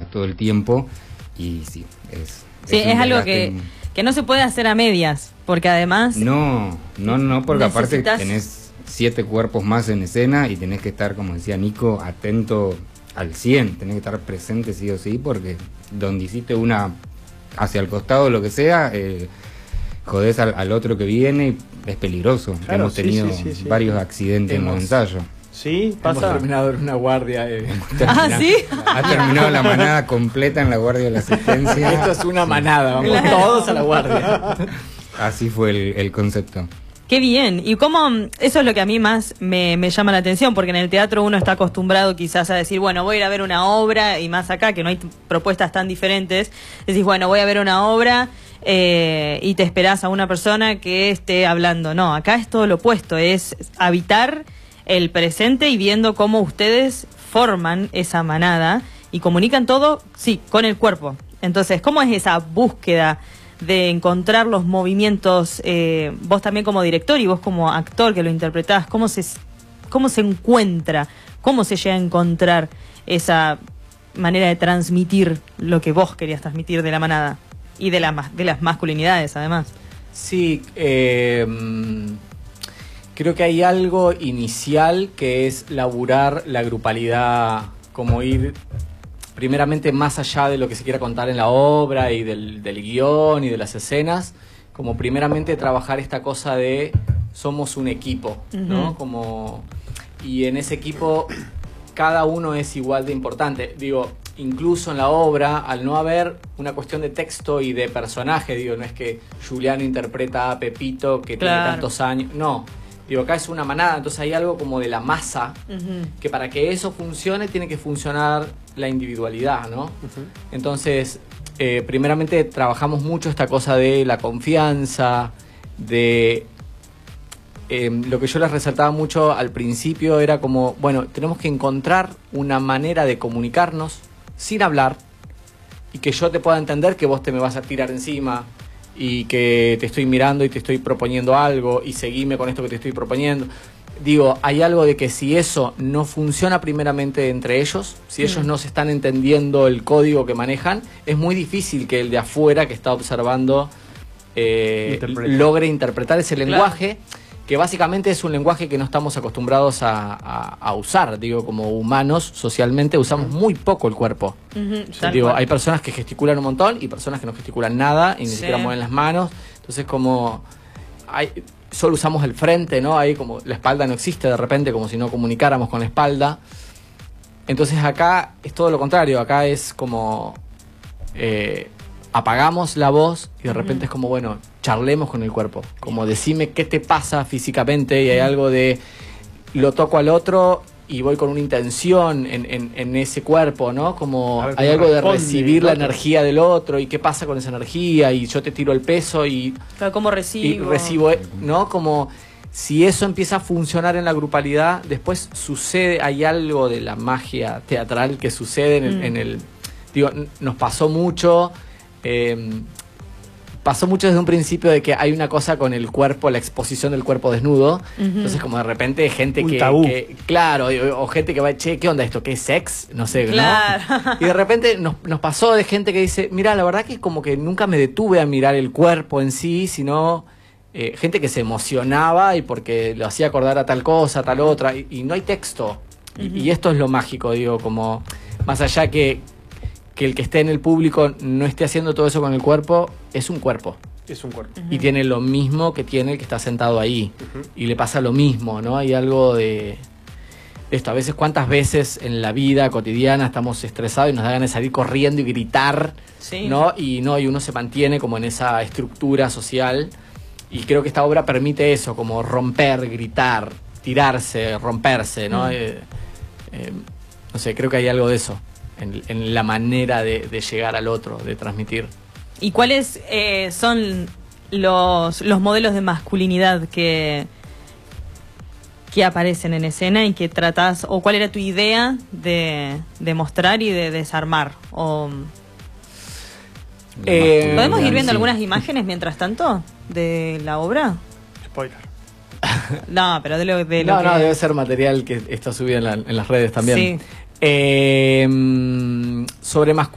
todo el tiempo y sí, es algo que no se puede hacer a medias, porque además... No, porque aparte tenés 7 cuerpos más en escena y tenés que estar, como decía Nico, atento al 100, tenés que estar presente sí o sí, porque donde hiciste una hacia el costado, lo que sea, jodés al otro que viene y es peligroso. Claro, hemos tenido varios accidentes en los ensayos. Sí, pasa. Hemos terminado en una guardia. ¿Sí? Ha terminado la manada completa en la guardia de la asistencia. Esto es una manada, vamos Claro. todos a la guardia. Así fue el concepto. Qué bien. Y cómo, eso es lo que a mí más me llama la atención, porque en el teatro uno está acostumbrado quizás a decir, bueno, voy a ir a ver una obra, y más acá, que no hay propuestas tan diferentes, decís, bueno, voy a ver una obra y te esperás a una persona que esté hablando. No, acá es todo lo opuesto, es habitar el presente y viendo cómo ustedes forman esa manada y comunican todo, sí, con el cuerpo. Entonces, ¿cómo es esa búsqueda de encontrar los movimientos, vos también como director y vos como actor que lo interpretás, cómo se encuentra, cómo se llega a encontrar esa manera de transmitir lo que vos querías transmitir de la manada y de las masculinidades además? Sí, creo que hay algo inicial que es laburar la grupalidad, como ir primeramente más allá de lo que se quiera contar en la obra y del guión y de las escenas, como primeramente trabajar esta cosa de somos un equipo, ¿no? Y en ese equipo cada uno es igual de importante. Digo, incluso en la obra, al no haber una cuestión de texto y de personaje, digo, no es que Juliano interpreta a Pepito que tiene tantos años, no. Digo, acá es una manada, entonces hay algo como de la masa, que para que eso funcione tiene que funcionar la individualidad, ¿no? Entonces, primeramente trabajamos mucho esta cosa de la confianza, de... lo que yo les resaltaba mucho al principio era como, bueno, tenemos que encontrar una manera de comunicarnos sin hablar y que yo te pueda entender que vos te me vas a tirar encima y que te estoy mirando y te estoy proponiendo algo y seguime con esto que te estoy proponiendo. Digo, hay algo de que si eso no funciona primeramente entre ellos, si ellos no se están entendiendo el código que manejan, es muy difícil que el de afuera que está observando logre interpretar ese lenguaje, que básicamente es un lenguaje que no estamos acostumbrados a usar. Digo, como humanos, socialmente, usamos muy poco el cuerpo. Digo, hay personas que gesticulan un montón y personas que no gesticulan nada y ni siquiera mueven las manos. Entonces, como solo usamos el frente, ¿no? Ahí como la espalda no existe de repente, como si no comunicáramos con la espalda. Entonces acá es todo lo contrario. Acá es como... apagamos la voz y de repente es como, bueno, charlemos con el cuerpo, como decime qué te pasa físicamente, y hay algo de lo toco al otro y voy con una intención en ese cuerpo, ¿no? Como hay algo de recibir la energía del otro y qué pasa con esa energía, y yo te tiro el peso y... Claro, ¿cómo recibo? Y recibo, ¿no? Como si eso empieza a funcionar en la grupalidad, después sucede, hay algo de la magia teatral que sucede en el... Digo, nos pasó mucho... pasó mucho desde un principio de que hay una cosa con el cuerpo, la exposición del cuerpo desnudo. Entonces como de repente gente que claro, o gente que va, che, ¿qué onda esto? ¿Qué es sex? No sé, claro, ¿no? Y de repente nos pasó de gente que dice, mira, la verdad que como que nunca me detuve a mirar el cuerpo en sí, sino gente que se emocionaba y porque lo hacía acordar a tal cosa, a tal otra, y no hay texto. Y esto es lo mágico, digo, como más allá que el que esté en el público no esté haciendo todo eso con el cuerpo, es un cuerpo. Es un cuerpo. Y tiene lo mismo que tiene el que está sentado ahí. Y le pasa lo mismo, ¿no? Hay algo de esto. A veces, ¿cuántas veces en la vida cotidiana estamos estresados y nos da ganas de salir corriendo y gritar? ¿No? Y uno se mantiene como en esa estructura social. Y creo que esta obra permite eso, como romper, gritar, tirarse, romperse, ¿no? No sé, creo que hay algo de eso. En la manera de llegar al otro, de transmitir. ¿Y cuáles son los modelos de masculinidad que aparecen en escena y que tratás, o cuál era tu idea de mostrar y de desarmar? ¿Podemos ir viendo algunas imágenes mientras tanto de la obra? Spoiler. No, pero de lo que... No, debe ser material que está subido en las redes también. Sí. Sobre masculinidad.